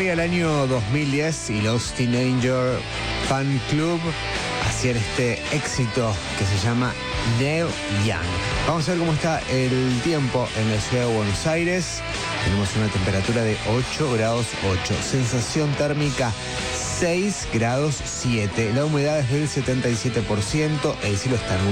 corría el año 2010 y los Teenager Fan Club hacían este éxito que se llama Neil Young. Vamos a ver cómo está el tiempo en la ciudad de Buenos Aires. Tenemos una temperatura de 8 grados 8, sensación térmica 6 grados 7, la humedad es del 77%, el cielo está nublado.